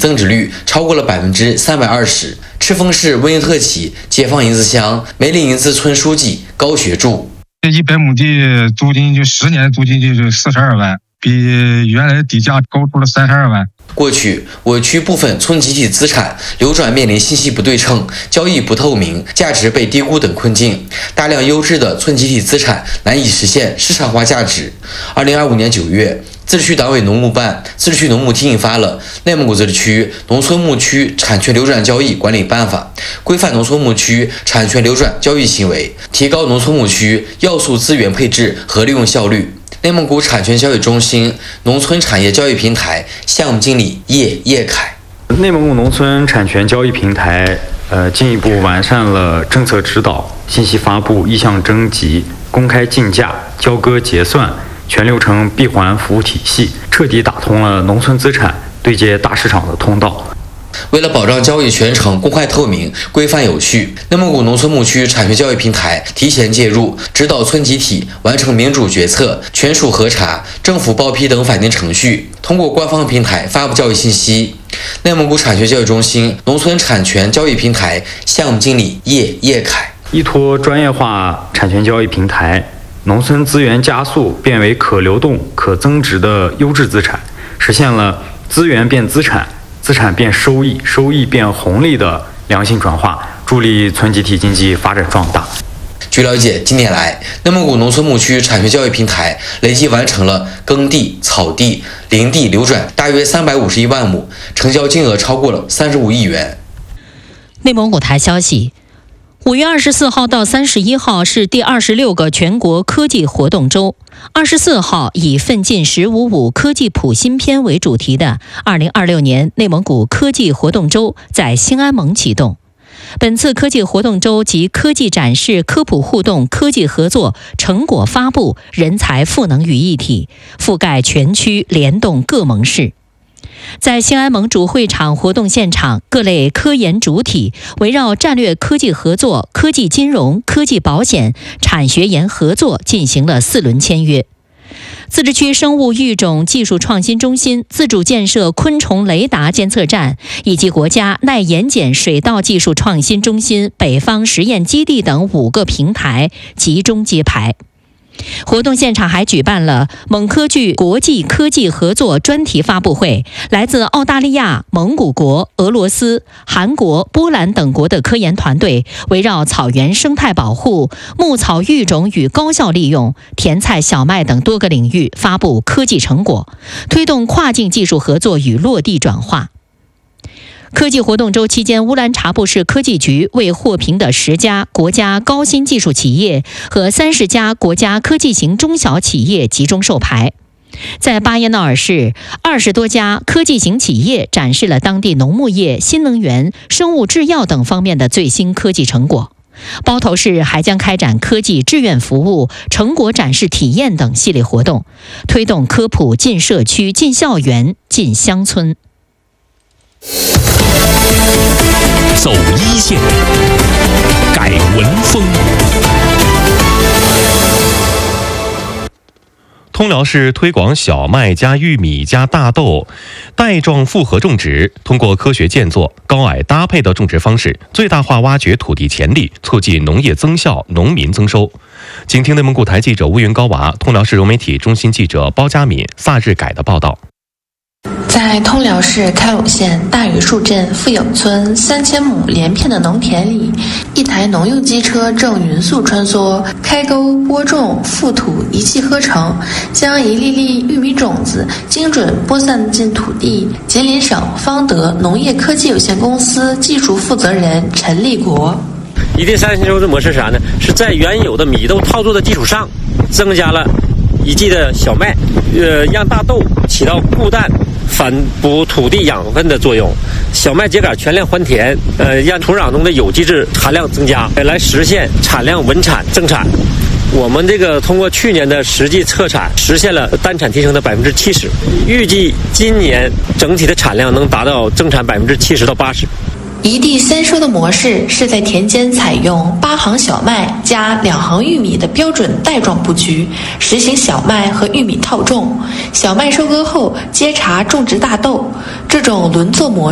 增值率超过了320%。赤峰市温英特旗解放营子乡梅林营子村书记高学柱 ：100亩地租金就10年租金就是42万，比原来底价高出了32万。 过去，我区部分村集体资产流转面临信息不对称、交易不透明、价值被低估等困境，大量优质的村集体资产难以实现市场化价值。2025年9月，自治区党委农牧办、自治区农牧厅印发了《内蒙古自治区农村牧区产权流转交易管理办法》，规范农村牧区产权流转交易行为，提高农村牧区要素资源配置和利用效率。内蒙古产权交易中心农村产业交易平台项目经理叶凯： 内蒙古农村产权交易平台进一步完善了政策指导、信息发布、意向征集、公开竞价、交割结算全流程闭环服务体系，彻底打通了农村资产对接大市场的通道。 为了保障交易全程公开透明、规范有序，内蒙古农村牧区产权交易平台提前介入，指导村集体完成民主决策、权属核查、政府报批等法定程序，通过官方平台发布交易信息。内蒙古产权交易中心农村产权交易平台项目经理叶凯： 依托专业化产权交易平台，农村资源加速变为可流动、可增值的优质资产，实现了资源变资产、资产变收益、收益变红利的良性转化，助力村集体经济发展壮大。 据了解，今年来，内蒙古农村牧区产权交易平台累计完成了耕地、草地、林地流转大约351万亩，成交金额超过了35亿元。 内蒙古台消息，5月24号到31号是第26个全国科技活动周。24号以奋进“1055”科技普新篇为主题的2026年内蒙古科技活动周在兴安盟启动。本次科技活动周集科技展示、科普互动、科技合作、成果发布、人才赋能于一体，覆盖全区，联动各盟市。在兴安盟主会场活动现场，各类科研主体围绕战略科技合作、科技金融、科技保险、产学研合作进行了4轮签约。自治区生物育种技术创新中心自主建设昆虫雷达监测站，以及国家耐盐碱水稻技术创新中心北方实验基地等5个平台集中揭牌。活动现场还举办了蒙科技国际科技合作专题发布会，来自澳大利亚、蒙古国、俄罗斯、韩国、波兰等国的科研团队围绕草原生态保护、牧草育种与高效利用、甜菜小麦等多个领域发布科技成果，推动跨境技术合作与落地转化。科技活动周期间，乌兰察布市科技局为获评的10家国家高新技术企业和30家国家科技型中小企业集中授牌。在巴彦淖尔市，20多家科技型企业展示了当地农牧业、新能源、生物制药等方面的最新科技成果。包头市还将开展科技志愿服务、成果展示体验等系列活动，推动科普进社区、进校园、进乡村。 走一线，改文风。通辽市推广小麦加玉米加大豆带状复合种植，通过科学建作、高矮搭配的种植方式，最大化挖掘土地潜力，促进农业增效、农民增收。请听内蒙古台记者乌云高娃、通辽市融媒体中心记者包佳敏、萨日改的报道。 在通辽市开陇县大榆树镇富有村3000亩连片的农田里，一台农用机车正匀速穿梭，开沟、播种、覆土一气呵成，将一粒粒玉米种子精准播散进土地。吉林省方德农业科技有限公司技术负责人陈立国： 一地三收的模式是啥呢？是在原有的米豆套作的基础上，增加了一季的小麦，让大豆起到固氮、反哺土地养分的作用，小麦秸秆全量还田，让土壤中的有机质含量增加，来实现产量稳产增产。我们这个通过去年的实际测产，实现了单产提升的70%，预计今年整体的产量能达到增产70%到80%。 一地三收的模式是在田间采用8行小麦加2行玉米的标准带状布局，实行小麦和玉米套种，小麦收割后接茬种植大豆。这种轮作模